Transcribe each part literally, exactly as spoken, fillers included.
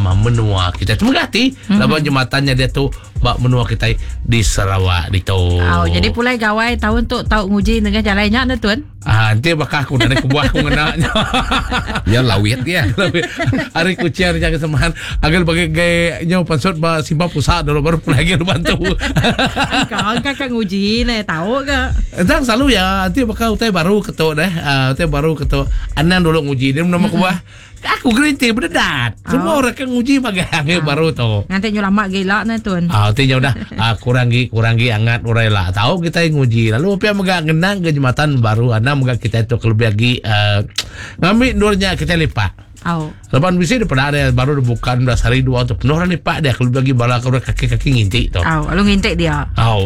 mama menua kita tu mengerti mm-hmm. laban jematannya dia tu bak menua kita di Sarawak di tu. Oh, jadi pulai gawai tahun tu tahu nguji dengan jalannya na tuan. Ah, nanti bakal aku dari kebuah aku ngenaknya. Ya lawit dia. Hari kuciar jaga semahan agar bagi gayanya pansut ba simpan pusat dulu baru lagi bantu. Kau kakak nguji na tahu ke? Entah selalu ya nanti bakal utai baru ketuk deh. Ah, utai baru ketuk. Anan dulu nguji dia nama kebuah. Aku gerinti berdedat. Semua orang kan nguji bagang oh. baru tu. Nanti nyulama gila na tuan. Ah, nanti jauh dah. Ah, kurangi kurangi angat urai lah. Tahu kita yang nguji. Lalu apa yang megak genang ke jembatan baru. Anda megak kita itu kelebih lagi. Uh, ngambil nurnya kita lipat. Oh. Lepas bisa dia pernah ada baru bukan belas hari dua untuk penuh orang lipat dia kelebih lagi bala kaki-kaki ngintik tu. Oh, lalu ngintik dia. Oh.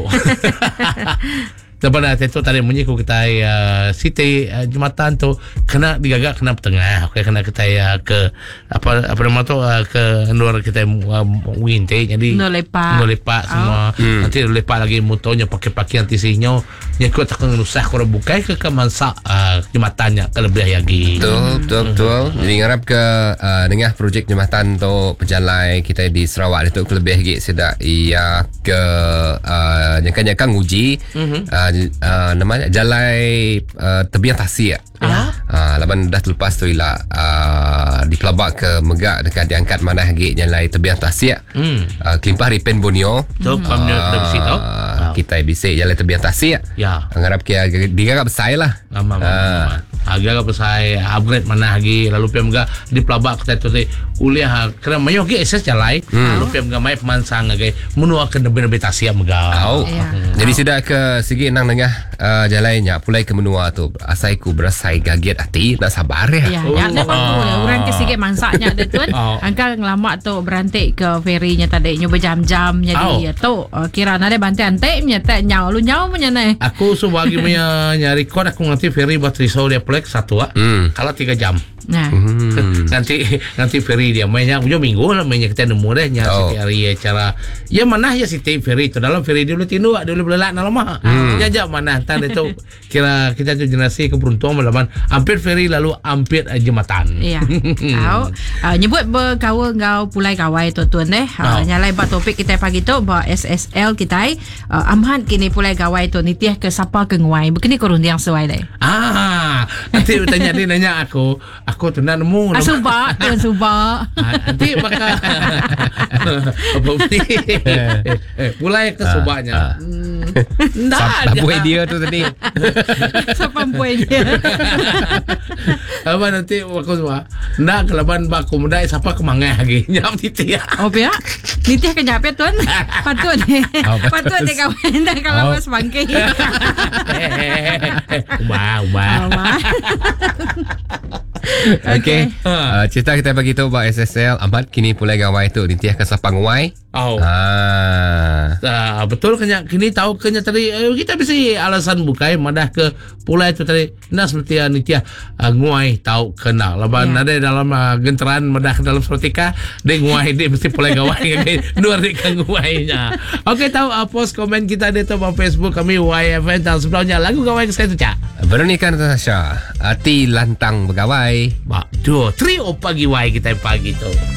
Lepas itu tadi menyiku kita uh, Siti uh, jembatan tu kena digagak kena tengah. Okay, kena kita uh, ke apa apa nama tu uh, ke luar kita uh, winti jadi no lepak no lepak semua. Oh. Hmm. Nanti lepak lagi motornya pakai-pakai nanti sinyo nyekut tak nusah kau bukai ke ke mansak uh, jembatannya ke lebih lagi. Betul betul hmm. betul. Jadi ngarap ke uh, dengar projek jembatan tu berjalan kita di Sarawak itu lebih lagi sedak ia ke uh, nyaka-nyaka nguji. Mm-hmm. Uh, Uh, namanya Jalai uh, Tebiang Tasik. Ah. Uh, laban dah terlepas tu ialah uh, dipelabak ke Megak dekat diangkat mana lagi Jalai Tebiang Tasik. Hmm. Uh, Kelimpah Ripen Borneo. Tu pamnya uh, di situ. Kita bisik Jalai Tebiang Tasik. Ya. Ngarap kia digagap besar lah. Ama ama. Agak besar upgrade mana lagi lalu pem ga dipelabak kita tu uliah kena mayo ke SS Jalai. Hmm. Lalu pem ga mai pemansang lagi menua ke lebih-lebih Tasik Megak. Oh. Ya. Hmm. Jadi sudah ke segi nang dengah uh, jalannya pulai ke menua tu asaiku berasai gaget hati nak sabar ya. Ya, oh. Ya, oh. Orang ke sikit mansaknya ada tuan. Oh. Angka ngelamak tu berantik ke ferinya tadi nyoba jam-jam jadi oh. Ya tu uh, kira ada bantai antek nya tak nyau lu nyau punya nai. Aku subagi punya nyari kod aku nanti ferry buat risau dia plek satu ah. Hmm. Kalau tiga jam. Nah. Hmm. nanti nanti ferry dia mainnya ujung minggu lah mainnya kita nemu deh nya oh. hari cara ya mana ya si ferry itu dalam ferry dia boleh tindu dia boleh belak dalam mah. Hmm. Ya jam mana entar itu kira kita tu generasi keberuntungan melawan hampir ferry lalu hampir uh, jembatan. Iya. Tahu uh, nyebut berkawal ngau pulai kawai tu tuan deh. Uh, oh. Nyalai ba topik kita pagi tu ba S S L kita uh, amhan kini pulai kawai tu nitiah ke sapa ke nguai. Begini korun yang sesuai deh. Ah, nanti tanya dia nanya aku, aku tu nak nemu. Ah, suba, tuan suba. Nanti bakal apa ni? Pulai ke subanya. Nah, buat dia tu tadi. Siapa buat dia? Apa nanti aku semua nak kelaban baku muda siapa kemangah lagi nyam titia. Oh ya, titia kenyapet tuan. Patut ni, patut ni kawan dah kalau mas bangkai. Ubah, ubah. Okey. Uh, cerita kita bagi tahu bahwa S S L Ahmad kini pulai gawai tu dintiah ke sapang wai. Oh. Ah. Uh, betul kenya kini tahu kenya tadi uh, kita bisa alasan bukai madah ke pulai tu tadi nas seperti uh, nitia uh, nguai tahu kenal laban yeah. Ada dalam uh, genteran madah ke dalam sepertika dia nguai dia mesti pulai gawai luar dia ke nguainya. Okey tahu uh, post komen kita di tu Facebook kami Y F N dan sebelumnya lagu gawai ke saya tu Cak. Veronica Natasha Hati lantang bergawai. Ba, dua, trio pagi Y kita pagi tu.